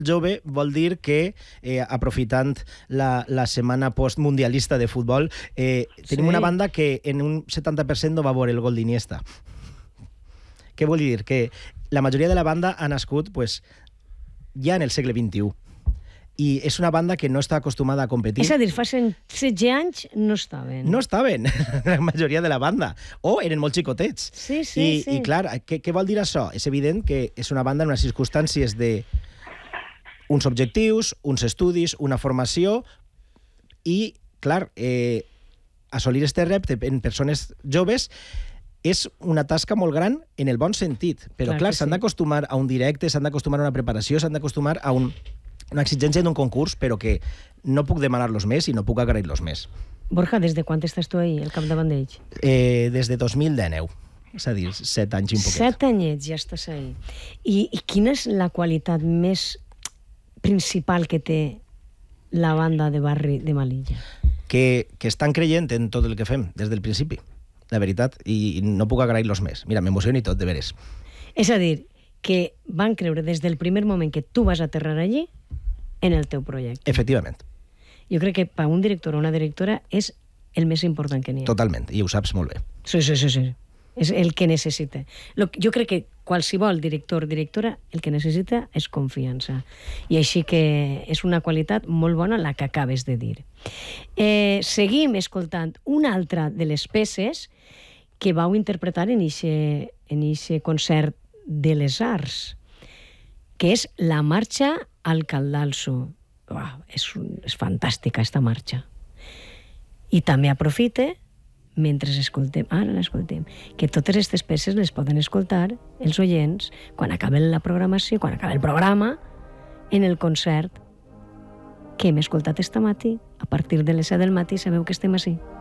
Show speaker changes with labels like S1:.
S1: jove vol dir que, aprofitant la setmana postmundialista de futbol, tenim una banda que en un 70% no va veure el gol d'Iniesta. Què vol dir? Que la majoria de la banda ha nascut ja en el segle XXI. I és una banda que no està acostumada a competir.
S2: És a dir, fa 16 anys no estaven.
S1: No estaven, la majoria de la banda. O eren molt xicotets.
S2: Sí.
S1: I clar, què vol dir això? És evident que és una banda en unes circumstàncies d'uns objectius, uns estudis, una formació, i, clar, assolir este repte en persones joves és una tasca molt gran en el bon sentit. Però, clar, s'han d'acostumar a un directe, s'han d'acostumar a una preparació, s'han d'acostumar a una exigència d'un concurs, però que no puc demanar-los més i no puc agrair-los més.
S2: Borja, des de quan estàs tu ahí, al capdavant d'ells?
S1: Des de 2019, és a dir, 7 anys i un poquet.
S2: 7 anyets ja estàs ahí. I quina és la qualitat més principal que té la banda de barri de Melilla?
S1: Que estan creient en tot el que fem, des del principi, la veritat, i no puc agrair-los més. Mira, m'emociono i tot, de veres.
S2: És a dir, que van creure des del primer moment que tu vas aterrar allí en el teu projecte.
S1: Efectivament.
S2: Jo crec que per un director o una directora és el més important que n'hi ha.
S1: Totalment, i ho saps molt bé.
S2: Sí. És el que necessita. Jo crec que qualsevol director o directora el que necessita és confiança. I així que és una qualitat molt bona la que acabes de dir. Seguim escoltant una altra de les peces que vau interpretar en eixe concert de les Arts, que és la marxa al Caldalso. És fantàstica, esta marxa. I també aprofite, mentre escoltem, ara l'escoltem, que totes aquestes peces les poden escoltar els oients quan acabi la programació, quan acabi el programa, en el concert que hem escoltat esta matí. A partir de les 7 del matí sabeu que estem ací.